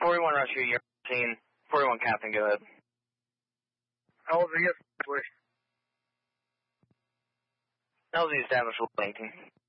41 rescue, you're 13. 41 captain, go ahead. LZ is please. LZ established with 18.